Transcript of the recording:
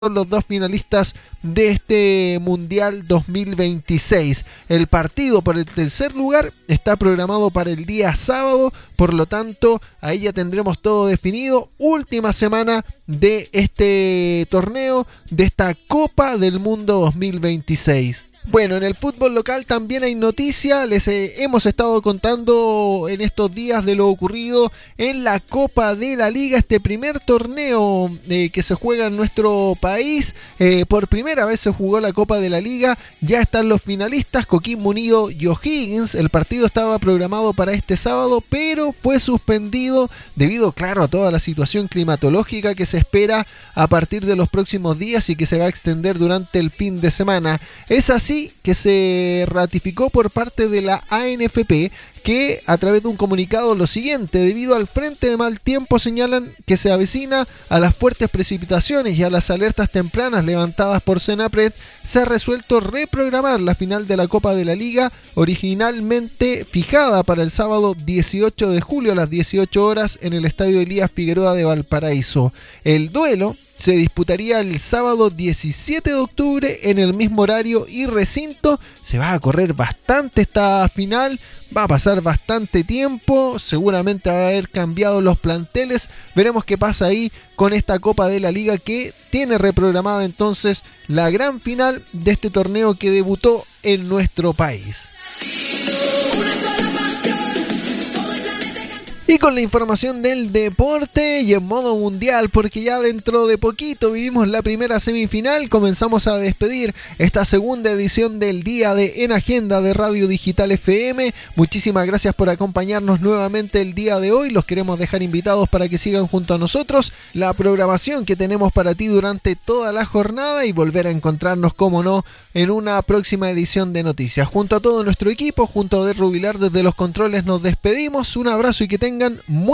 los dos finalistas de este Mundial 2026. El partido por el tercer lugar está programado para el día sábado, por lo tanto ahí ya tendremos todo definido. Última semana de este torneo, de esta Copa del Mundo 2026. Bueno, en el fútbol local también hay noticia. Les hemos estado contando en estos días de lo ocurrido en la Copa de la Liga, este primer torneo que se juega en nuestro país. Por primera vez se jugó la Copa de la Liga. Ya están los finalistas, Coquimbo Unido y O'Higgins. El partido estaba programado para este sábado, pero fue suspendido debido, claro, a toda la situación climatológica que se espera a partir de los próximos días y que se va a extender durante el fin de semana. Es así que se ratificó por parte de la ANFP que a través de un comunicado lo siguiente: debido al frente de mal tiempo, señalan que se avecina a las fuertes precipitaciones y a las alertas tempranas levantadas por Senapred, se ha resuelto reprogramar la final de la Copa de la Liga, originalmente fijada para el sábado 18 de julio a las 18 horas en el Estadio Elías Figueroa de Valparaíso. El duelo se disputaría el sábado 17 de octubre en el mismo horario y recinto. Se va a correr bastante esta final, va a pasar bastante tiempo, seguramente va a haber cambiado los planteles. Veremos qué pasa ahí con esta Copa de la Liga, que tiene reprogramada entonces la gran final de este torneo que debutó en nuestro país. Y con la información del deporte y en modo mundial, porque ya dentro de poquito vivimos la primera semifinal, comenzamos a despedir esta segunda edición del día de En Agenda de Radio Digital FM. Muchísimas gracias por acompañarnos nuevamente el día de hoy. Los queremos dejar invitados para que sigan junto a nosotros la programación que tenemos para ti durante toda la jornada y volver a encontrarnos, como no, en una próxima edición de Noticias. Junto a todo nuestro equipo, junto a Der Rubilar desde los controles, nos despedimos. Un abrazo y que tengan muy